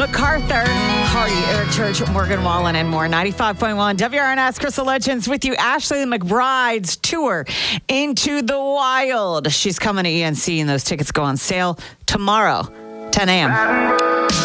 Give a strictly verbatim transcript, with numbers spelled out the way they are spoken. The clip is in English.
MacArthur, Hardy, Eric Church, Morgan Wallen, and more. ninety-five point one W R N S, Crystal Legends with you. Ashley McBride's tour Into the Wild. She's coming to E N C, and those tickets go on sale tomorrow, ten a.m.